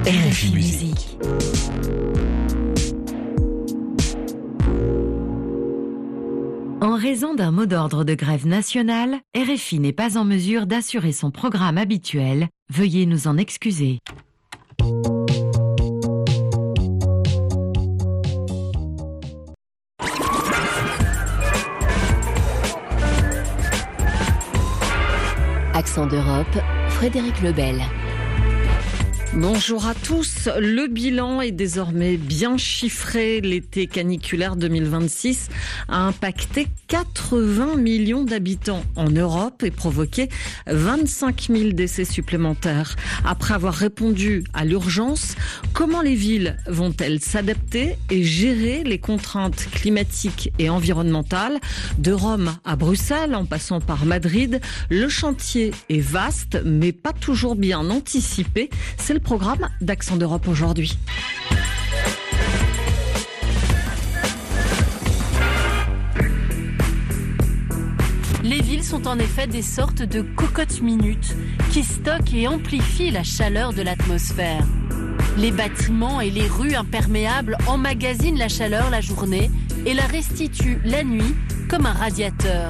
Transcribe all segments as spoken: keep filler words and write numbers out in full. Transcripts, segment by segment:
R F I Musique. En raison d'un mot d'ordre de grève nationale, R F I n'est pas en mesure d'assurer son programme habituel. Veuillez nous en excuser. Accent d'Europe, Frédéric Lebel. Bonjour à tous. Le bilan est désormais bien chiffré. L'été caniculaire deux mille vingt-six a impacté quatre-vingts millions d'habitants en Europe et provoqué vingt-cinq mille décès supplémentaires. Après avoir répondu à l'urgence, comment les villes vont-elles s'adapter et gérer les contraintes climatiques et environnementales? De Rome à Bruxelles, en passant par Madrid, le chantier est vaste, mais pas toujours bien anticipé. C'est le programme d'Accent d'Europe aujourd'hui. Les villes sont en effet des sortes de cocottes minutes qui stockent et amplifient la chaleur de l'atmosphère. Les bâtiments et les rues imperméables emmagasinent la chaleur la journée et la restituent la nuit comme un radiateur.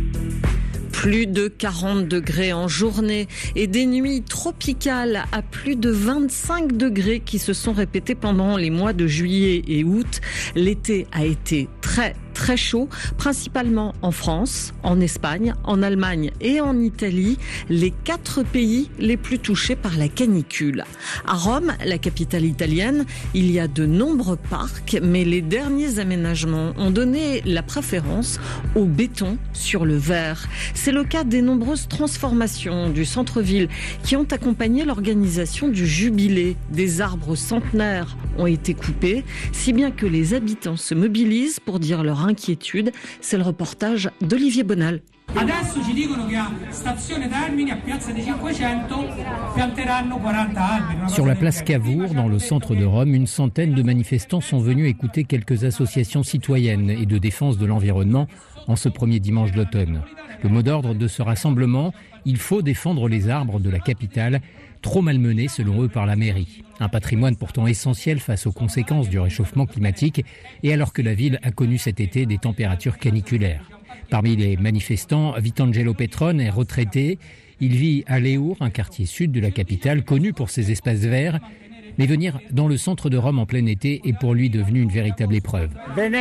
Plus de quarante degrés en journée et des nuits tropicales à plus de vingt-cinq degrés qui se sont répétées pendant les mois de juillet et août. L'été a été très très chaud, principalement en France, en Espagne, en Allemagne et en Italie, les quatre pays les plus touchés par la canicule. À Rome, la capitale italienne, il y a de nombreux parcs, mais les derniers aménagements ont donné la préférence au béton sur le verre. C'est le cas des nombreuses transformations du centre-ville qui ont accompagné l'organisation du jubilé. Des arbres centenaires ont été coupés, si bien que les habitants se mobilisent pour dire leur inquiétude. C'est le reportage d'Olivier Bonal. Adesso ci dicono che a Stazione Termini, a Piazza dei Cinquecento, pianteranno quaranta alberi. Sur la place Cavour, dans le centre de Rome, une centaine de manifestants sont venus écouter quelques associations citoyennes et de défense de l'environnement en ce premier dimanche d'automne. Le mot d'ordre de ce rassemblement, il faut défendre les arbres de la capitale, trop malmenés selon eux par la mairie. Un patrimoine pourtant essentiel face aux conséquences du réchauffement climatique et alors que la ville a connu cet été des températures caniculaires. Parmi les manifestants, Vitangelo Petrone est retraité. Il vit à Léour, un quartier sud de la capitale, connu pour ses espaces verts. Mais venir dans le centre de Rome en plein été est pour lui devenu une véritable épreuve.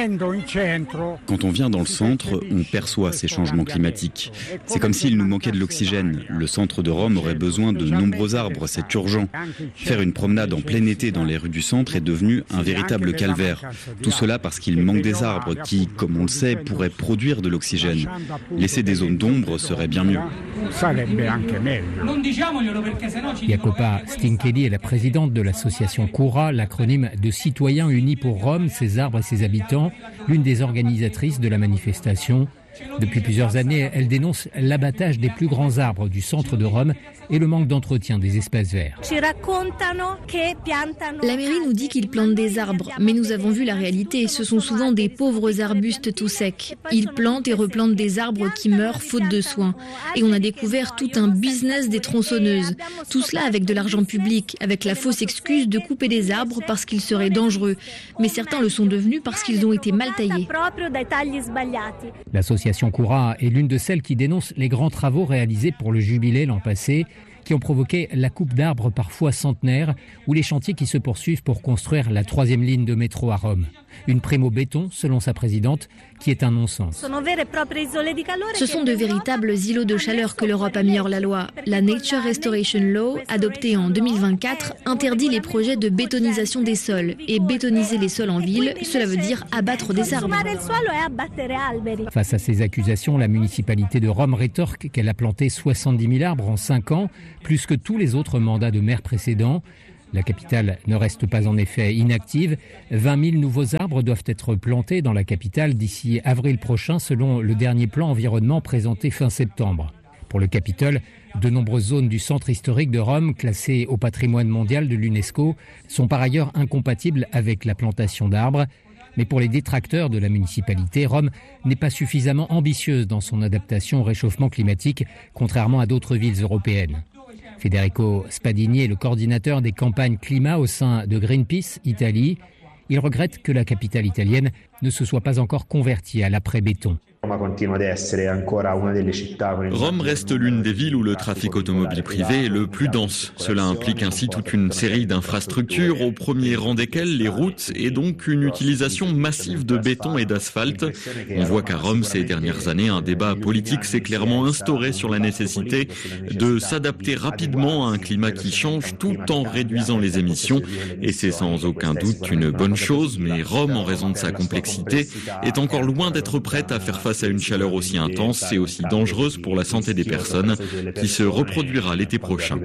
Quand on vient dans le centre, on perçoit ces changements climatiques. C'est comme s'il nous manquait de l'oxygène. Le centre de Rome aurait besoin de nombreux arbres, c'est urgent. Faire une promenade en plein été dans les rues du centre est devenu un véritable calvaire. Tout cela parce qu'il manque des arbres qui, comme on le sait, pourraient produire de l'oxygène. Laisser des zones d'ombre serait bien mieux. Jacopa Stinkeli est la présidente de l'association Cura, l'acronyme de Citoyens Unis pour Rome, ses arbres et ses habitants, l'une des organisatrices de la manifestation. Depuis plusieurs années, elle dénonce l'abattage des plus grands arbres du centre de Rome et le manque d'entretien des espaces verts. La mairie nous dit qu'ils plantent des arbres, mais nous avons vu la réalité. Ce sont souvent des pauvres arbustes tout secs. Ils plantent et replantent des arbres qui meurent faute de soins. Et on a découvert tout un business des tronçonneuses. Tout cela avec de l'argent public, avec la fausse excuse de couper des arbres parce qu'ils seraient dangereux. Mais certains le sont devenus parce qu'ils ont été mal taillés. L'association Cura est l'une de celles qui dénonce les grands travaux réalisés pour le jubilé l'an passé, qui ont provoqué la coupe d'arbres parfois centenaires ou les chantiers qui se poursuivent pour construire la troisième ligne de métro à Rome. Une prime au béton, selon sa présidente, qui est un non-sens. Ce sont de véritables îlots de chaleur que l'Europe a mis hors la loi. La Nature Restoration Law, adoptée en deux mille vingt-quatre, interdit les projets de bétonisation des sols. Et bétoniser les sols en ville, cela veut dire abattre des arbres. Face à ces accusations, la municipalité de Rome rétorque qu'elle a planté soixante-dix mille arbres en cinq ans, plus que tous les autres mandats de maire précédents. La capitale ne reste pas en effet inactive. vingt mille nouveaux arbres doivent être plantés dans la capitale d'ici avril prochain selon le dernier plan environnement présenté fin septembre. Pour le Capitole, de nombreuses zones du centre historique de Rome, classées au patrimoine mondial de l'UNESCO, sont par ailleurs incompatibles avec la plantation d'arbres. Mais pour les détracteurs de la municipalité, Rome n'est pas suffisamment ambitieuse dans son adaptation au réchauffement climatique, contrairement à d'autres villes européennes. Federico Spadini est le coordinateur des campagnes climat au sein de Greenpeace Italie. Il regrette que la capitale italienne ne se soit pas encore convertie à l'après-béton. Rome reste l'une des villes où le trafic automobile privé est le plus dense. Cela implique ainsi toute une série d'infrastructures, au premier rang desquelles les routes et donc une utilisation massive de béton et d'asphalte. On voit qu'à Rome, ces dernières années, un débat politique s'est clairement instauré sur la nécessité de s'adapter rapidement à un climat qui change tout en réduisant les émissions. Et c'est sans aucun doute une bonne chose, mais Rome, en raison de sa complexité, est encore loin d'être prête à faire face à une chaleur aussi intense et aussi dangereuse pour la santé des personnes qui se reproduira l'été prochain.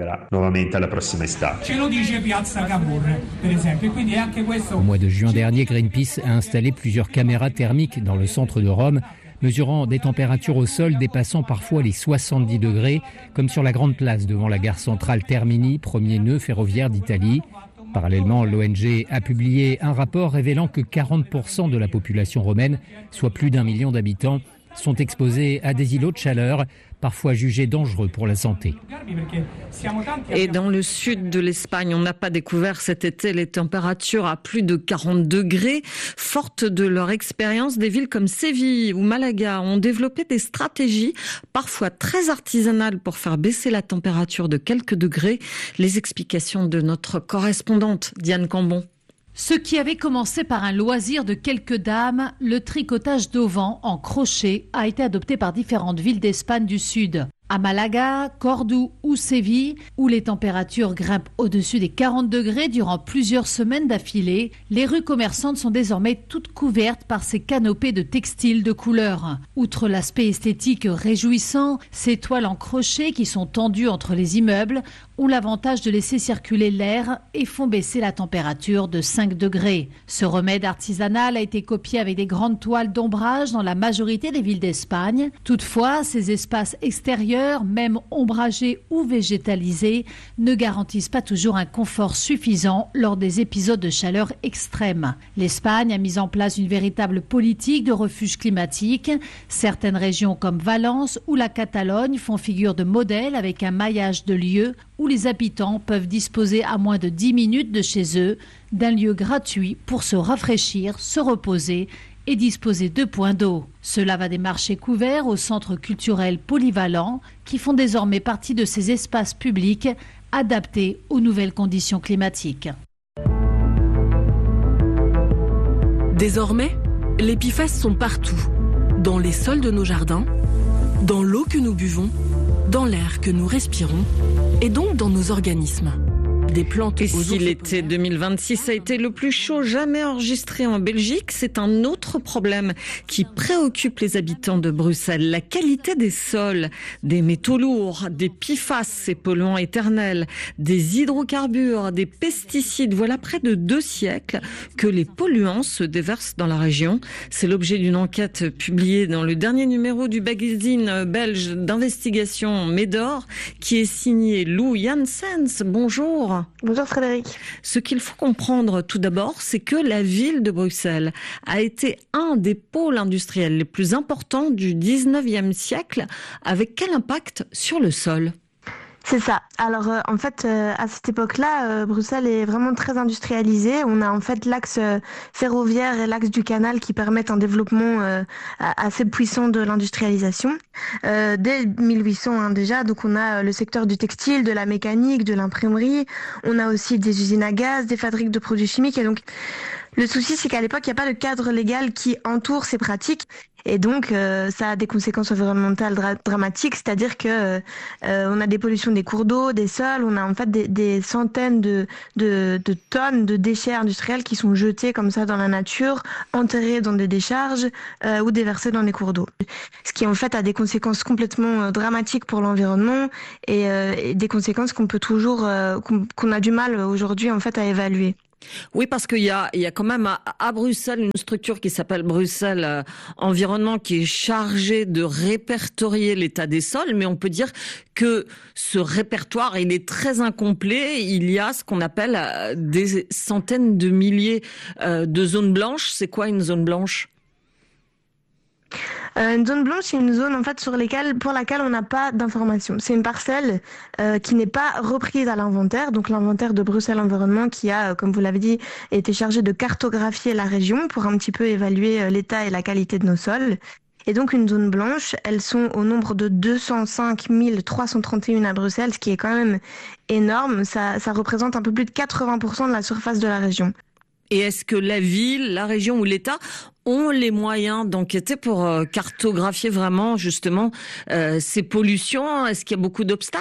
Au mois de juin dernier, Greenpeace a installé plusieurs caméras thermiques dans le centre de Rome, mesurant des températures au sol dépassant parfois les soixante-dix degrés, comme sur la grande place devant la gare centrale Termini, premier nœud ferroviaire d'Italie. Parallèlement, l'O N G a publié un rapport révélant que quarante pour cent de la population romaine, soit plus d'un million d'habitants, sont exposés à des îlots de chaleur, parfois jugés dangereux pour la santé. Et dans le sud de l'Espagne, on n'a pas découvert cet été les températures à plus de quarante degrés. Fortes de leur expérience, des villes comme Séville ou Malaga ont développé des stratégies, parfois très artisanales, pour faire baisser la température de quelques degrés. Les explications de notre correspondante Diane Cambon. Ce qui avait commencé par un loisir de quelques dames, le tricotage d'auvents en crochet a été adopté par différentes villes d'Espagne du Sud. À Malaga, Cordoue ou Séville, où les températures grimpent au-dessus des quarante degrés durant plusieurs semaines d'affilée, les rues commerçantes sont désormais toutes couvertes par ces canopées de textiles de couleur. Outre l'aspect esthétique réjouissant, ces toiles en crochet qui sont tendues entre les immeubles ont l'avantage de laisser circuler l'air et font baisser la température de cinq degrés. Ce remède artisanal a été copié avec des grandes toiles d'ombrage dans la majorité des villes d'Espagne. Toutefois, ces espaces extérieurs, même ombragés ou végétalisés, ne garantissent pas toujours un confort suffisant lors des épisodes de chaleur extrême. L'Espagne a mis en place une véritable politique de refuge climatique. Certaines régions comme Valence ou la Catalogne font figure de modèle avec un maillage de lieux où les habitants peuvent disposer à moins de dix minutes de chez eux d'un lieu gratuit pour se rafraîchir, se reposer et disposer de points d'eau. Cela va des marchés couverts aux centres culturels polyvalents qui font désormais partie de ces espaces publics adaptés aux nouvelles conditions climatiques. Désormais, les P F A S sont partout, dans les sols de nos jardins, dans l'eau que nous buvons, dans l'air que nous respirons et donc dans nos organismes. Des plantes et si l'été deux mille vingt-six a été le plus chaud jamais enregistré en Belgique, c'est un autre problème qui préoccupe les habitants de Bruxelles. La qualité des sols, des métaux lourds, des P F A S, ces polluants éternels, des hydrocarbures, des pesticides. Voilà près de deux siècles que les polluants se déversent dans la région. C'est l'objet d'une enquête publiée dans le dernier numéro du magazine belge d'investigation Médor, qui est signé Lou Janssens. Bonjour. Bonjour Frédéric. Ce qu'il faut comprendre tout d'abord, c'est que la ville de Bruxelles a été un des pôles industriels les plus importants du dix-neuvième siècle. Avec quel impact sur le sol ? C'est ça. Alors euh, en fait, euh, à cette époque-là, euh, Bruxelles est vraiment très industrialisée. On a en fait l'axe euh, ferroviaire et l'axe du canal qui permettent un développement euh, assez puissant de l'industrialisation. Euh, dès mille huit cents hein, déjà, donc on a le secteur du textile, de la mécanique, de l'imprimerie. On a aussi des usines à gaz, des fabriques de produits chimiques. Et donc le souci, c'est qu'à l'époque, il n'y a pas de cadre légal qui entoure ces pratiques. Et donc, euh, ça a des conséquences environnementales dra- dramatiques, c'est-à-dire que euh, on a des pollutions des cours d'eau, des sols, on a en fait des, des centaines de, de, de tonnes de déchets industriels qui sont jetés comme ça dans la nature, enterrés dans des décharges euh, ou déversés dans des cours d'eau. Ce qui en fait a des conséquences complètement euh, dramatiques pour l'environnement et, euh, et des conséquences qu'on peut toujours, euh, qu'on, qu'on a du mal aujourd'hui en fait à évaluer. Oui, parce qu'il y a, il y a quand même à, à Bruxelles une structure qui s'appelle Bruxelles euh, Environnement qui est chargée de répertorier l'état des sols, mais on peut dire que ce répertoire, il est très incomplet. Il y a ce qu'on appelle euh, des centaines de milliers euh, de zones blanches. C'est quoi une zone blanche ? Euh, une zone blanche, c'est une zone en fait sur lesquelles, pour laquelle on n'a pas d'informations. C'est une parcelle euh, qui n'est pas reprise à l'inventaire, donc l'inventaire de Bruxelles Environnement qui a, euh, comme vous l'avez dit, été chargé de cartographier la région pour un petit peu évaluer euh, l'état et la qualité de nos sols. Et donc une zone blanche, elles sont au nombre de deux cent cinq mille trois cent trente et un à Bruxelles, ce qui est quand même énorme. Ça, ça représente un peu plus de quatre-vingts pour cent de la surface de la région. Et est-ce que la ville, la région ou l'État ont les moyens d'enquêter pour euh, cartographier vraiment justement euh, ces pollutions ? Est-ce qu'il y a beaucoup d'obstacles ?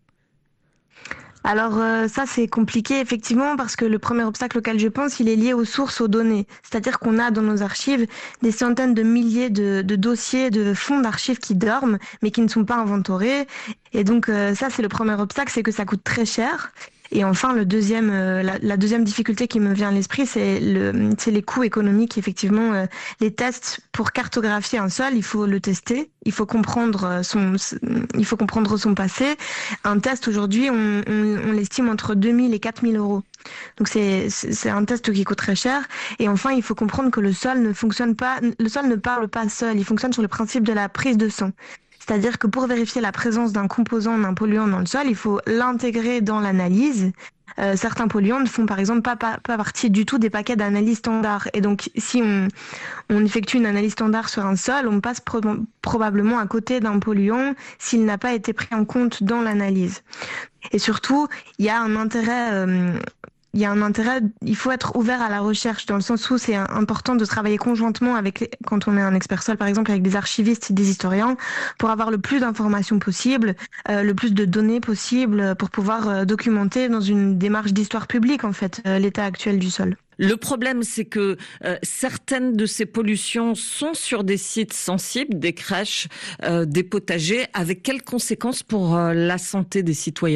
Alors euh, ça c'est compliqué effectivement parce que le premier obstacle auquel je pense, il est lié aux sources, aux données. C'est-à-dire qu'on a dans nos archives des centaines de milliers de, de dossiers, de fonds d'archives qui dorment mais qui ne sont pas inventorés. Et donc euh, ça c'est le premier obstacle, c'est que ça coûte très cher. Et enfin, le deuxième, euh, la, la deuxième difficulté qui me vient à l'esprit, c'est le, c'est les coûts économiques. Effectivement, euh, les tests pour cartographier un sol, il faut le tester, il faut comprendre son, il faut comprendre son passé. Un test aujourd'hui, on, on, on l'estime entre deux mille et quatre mille euros. Donc c'est, c'est un test qui coûte très cher. Et enfin, il faut comprendre que le sol ne fonctionne pas, le sol ne parle pas seul. Il fonctionne sur le principe de la prise de sang. C'est-à-dire que pour vérifier la présence d'un composant, d'un polluant dans le sol, il faut l'intégrer dans l'analyse. Euh, certains polluants ne font par exemple pas, pas, pas partie du tout des paquets d'analyse standard. Et donc, si on, on effectue une analyse standard sur un sol, on passe pro- probablement à côté d'un polluant s'il n'a pas été pris en compte dans l'analyse. Et surtout, il y a un intérêt... Euh, Il y a un intérêt, il faut être ouvert à la recherche dans le sens où c'est important de travailler conjointement avec, quand on est un expert sol par exemple, avec des archivistes et des historiens pour avoir le plus d'informations possible, euh, le plus de données possible pour pouvoir euh, documenter dans une démarche d'histoire publique en fait euh, l'état actuel du sol. Le problème, c'est que euh, certaines de ces pollutions sont sur des sites sensibles, des crèches, euh, des potagers. Avec quelles conséquences pour euh, la santé des citoyens ?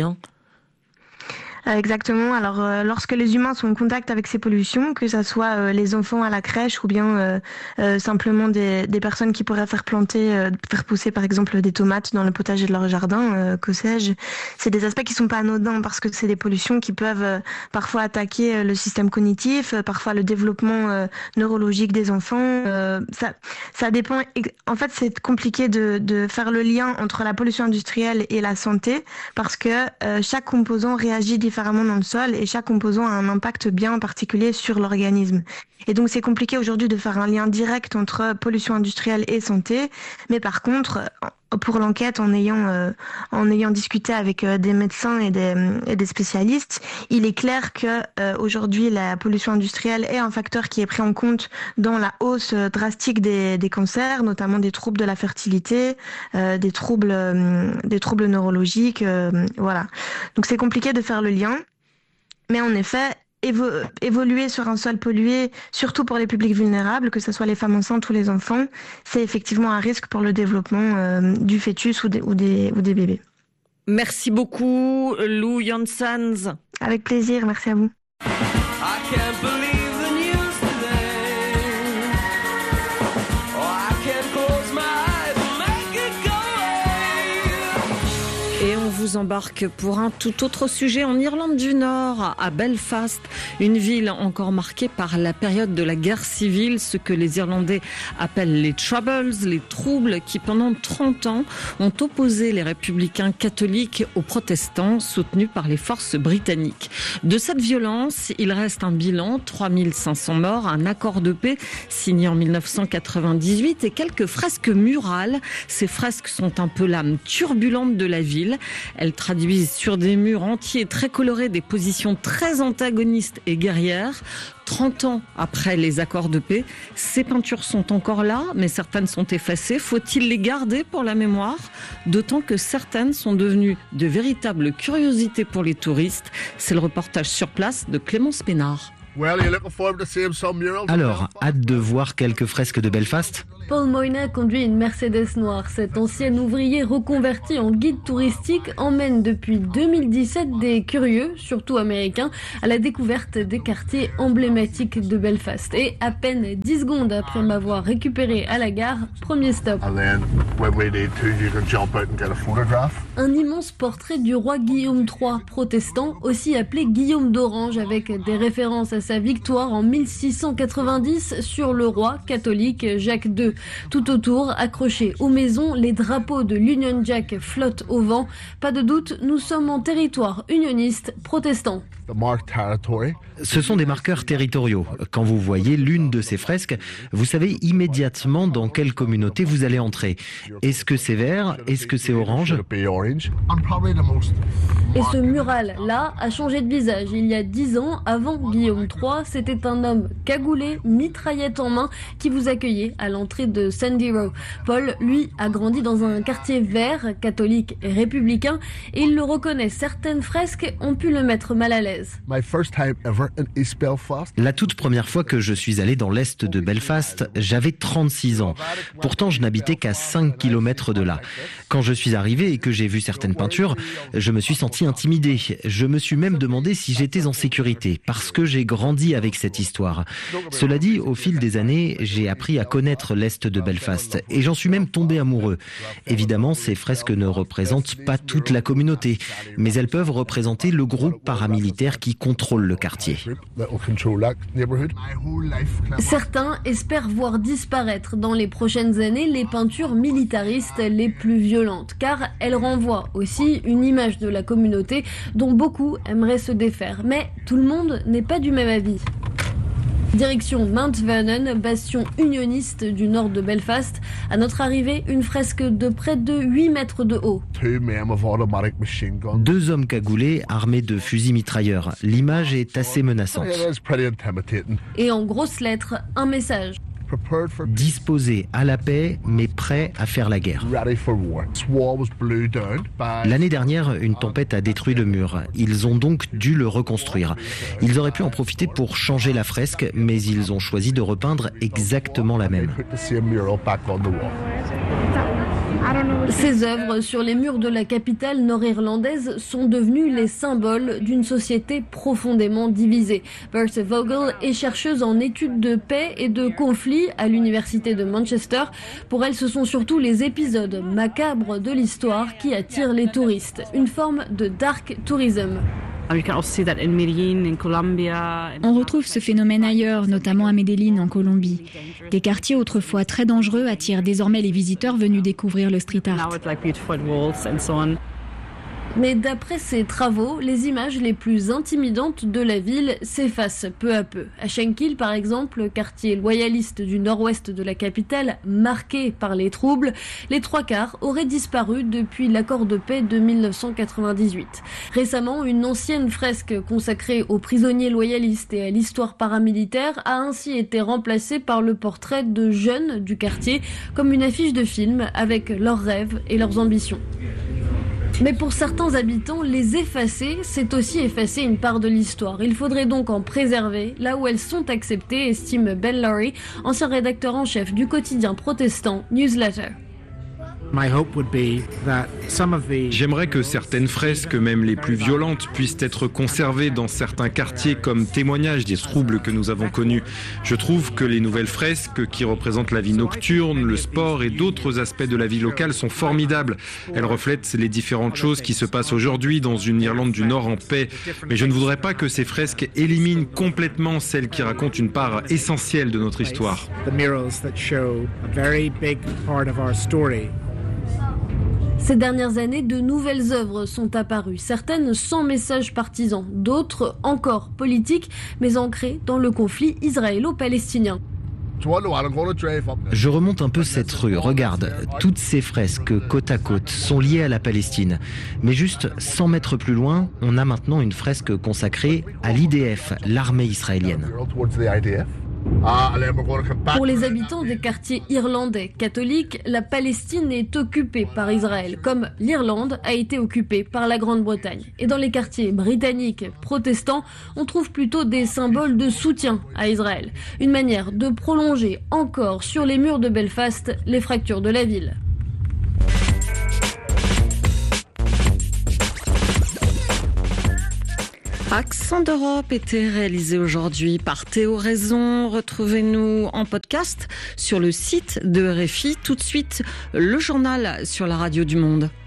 Exactement. Alors, euh, lorsque les humains sont en contact avec ces pollutions, que ça soit euh, les enfants à la crèche ou bien euh, euh, simplement des, des personnes qui pourraient faire planter, euh, faire pousser par exemple des tomates dans le potager de leur jardin, euh, que sais-je, c'est des aspects qui sont pas anodins parce que c'est des pollutions qui peuvent euh, parfois attaquer euh, le système cognitif, euh, parfois le développement euh, neurologique des enfants. Euh, ça, ça dépend. En fait, c'est compliqué de, de faire le lien entre la pollution industrielle et la santé parce que euh, chaque composant réagit différemment dans le sol et chaque composant a un impact bien particulier sur l'organisme. Et donc c'est compliqué aujourd'hui de faire un lien direct entre pollution industrielle et santé, mais par contre, pour l'enquête, en ayant euh, en ayant discuté avec euh, des médecins et des, et des spécialistes, il est clair que euh, aujourd'hui la pollution industrielle est un facteur qui est pris en compte dans la hausse drastique des, des cancers, notamment des troubles de la fertilité, euh, des troubles euh, des troubles neurologiques, euh, voilà. Donc c'est compliqué de faire le lien, mais en effet, évo- évoluer sur un sol pollué, surtout pour les publics vulnérables, que ce soit les femmes enceintes ou les enfants, c'est effectivement un risque pour le développement euh, du fœtus ou des, ou, des, ou des bébés. Merci beaucoup, Lou Janssens. Avec plaisir, merci à vous. Vous embarque pour un tout autre sujet en Irlande du Nord, à Belfast, une ville encore marquée par la période de la guerre civile, ce que les Irlandais appellent les Troubles, les troubles qui pendant trente ans ont opposé les républicains catholiques aux protestants soutenus par les forces britanniques. De cette violence, il reste un bilan, trois mille cinq cents morts, un accord de paix signé en mille neuf cent quatre-vingt-dix-huit et quelques fresques murales. Ces fresques sont un peu l'âme turbulente de la ville. Elles traduisent sur des murs entiers très colorés des positions très antagonistes et guerrières. trente ans après les accords de paix, ces peintures sont encore là, mais certaines sont effacées. Faut-il les garder pour la mémoire ? D'autant que certaines sont devenues de véritables curiosités pour les touristes. C'est le reportage sur place de Clémence Pénard. Alors, hâte de voir quelques fresques de Belfast ? Paul Moyna conduit une Mercedes noire. Cet ancien ouvrier reconverti en guide touristique emmène depuis deux mille dix-sept des curieux, surtout américains, à la découverte des quartiers emblématiques de Belfast. Et à peine dix secondes après m'avoir récupéré à la gare, premier stop. Un immense portrait du roi Guillaume trois, protestant, aussi appelé Guillaume d'Orange, avec des références à sa victoire en mille six cent quatre-vingt-dix sur le roi catholique Jacques deux. Tout autour, accrochés aux maisons, les drapeaux de l'Union Jack flottent au vent. Pas de doute, nous sommes en territoire unioniste protestant. Ce sont des marqueurs territoriaux. Quand vous voyez l'une de ces fresques, vous savez immédiatement dans quelle communauté vous allez entrer. Est-ce que c'est vert? Est-ce que c'est orange? Et ce mural-là a changé de visage. Il y a dix ans, avant Guillaume trois, c'était un homme cagoulé, mitraillette en main, qui vous accueillait à l'entrée de Sandy Row. Paul, lui, a grandi dans un quartier vert, catholique et républicain, et il le reconnaît. Certaines fresques ont pu le mettre mal à l'aise. La toute première fois que je suis allé dans l'est de Belfast, j'avais trente-six ans. Pourtant, je n'habitais qu'à cinq kilomètres de là. Quand je suis arrivé et que j'ai vu certaines peintures, je me suis senti intimidé. Je me suis même demandé si j'étais en sécurité, parce que j'ai grandi avec cette histoire. Cela dit, au fil des années, j'ai appris à connaître l'est de Belfast, et j'en suis même tombé amoureux. Évidemment, ces fresques ne représentent pas toute la communauté, mais elles peuvent représenter le groupe paramilitaire qui contrôle le quartier. Certains espèrent voir disparaître dans les prochaines années les peintures militaristes les plus violentes, car elles renvoient aussi une image de la communauté dont beaucoup aimeraient se défaire. Mais tout le monde n'est pas du même avis. Direction Mount Vernon, bastion unioniste du nord de Belfast. À notre arrivée, une fresque de près de huit mètres de haut. Deux hommes cagoulés armés de fusils mitrailleurs. L'image est assez menaçante. Et en grosses lettres, un message. Disposés à la paix, mais prêts à faire la guerre. L'année dernière, une tempête a détruit le mur. Ils ont donc dû le reconstruire. Ils auraient pu en profiter pour changer la fresque, mais ils ont choisi de repeindre exactement la même. Ces œuvres sur les murs de la capitale nord-irlandaise sont devenues les symboles d'une société profondément divisée. Bertha Vogel est chercheuse en études de paix et de conflits à l'université de Manchester. Pour elle, ce sont surtout les épisodes macabres de l'histoire qui attirent les touristes. Une forme de dark tourism. On retrouve ce phénomène ailleurs, notamment à Medellín en Colombie. Des quartiers autrefois très dangereux attirent désormais les visiteurs venus découvrir le street art. Mais d'après ces travaux, les images les plus intimidantes de la ville s'effacent peu à peu. À Shankill, par exemple, quartier loyaliste du nord-ouest de la capitale, marqué par les troubles, les trois quarts auraient disparu depuis l'accord de paix de mille neuf cent quatre-vingt-dix-huit. Récemment, une ancienne fresque consacrée aux prisonniers loyalistes et à l'histoire paramilitaire a ainsi été remplacée par le portrait de jeunes du quartier, comme une affiche de film avec leurs rêves et leurs ambitions. Mais pour certains habitants, les effacer, c'est aussi effacer une part de l'histoire. Il faudrait donc en préserver là où elles sont acceptées, estime Ben Laurie, ancien rédacteur en chef du quotidien protestant Newsletter. J'aimerais que certaines fresques, même les plus violentes, puissent être conservées dans certains quartiers comme témoignage des troubles que nous avons connus. Je trouve que les nouvelles fresques qui représentent la vie nocturne, le sport et d'autres aspects de la vie locale sont formidables. Elles reflètent les différentes choses qui se passent aujourd'hui dans une Irlande du Nord en paix. Mais je ne voudrais pas que ces fresques éliminent complètement celles qui racontent une part essentielle de notre histoire. Ces dernières années, de nouvelles œuvres sont apparues, certaines sans message partisan, d'autres encore politiques, mais ancrées dans le conflit israélo-palestinien. Je remonte un peu cette rue, regarde, toutes ces fresques côte à côte sont liées à la Palestine. Mais juste cent mètres plus loin, on a maintenant une fresque consacrée à l'I D F, l'armée israélienne. Pour les habitants des quartiers irlandais catholiques, la Palestine est occupée par Israël, comme l'Irlande a été occupée par la Grande-Bretagne. Et dans les quartiers britanniques protestants, on trouve plutôt des symboles de soutien à Israël. Une manière de prolonger encore sur les murs de Belfast les fractures de la ville. Accent d'Europe était réalisé aujourd'hui par Théo Raison. Retrouvez-nous en podcast sur le site de R F I. Tout de suite, le journal sur la radio du Monde.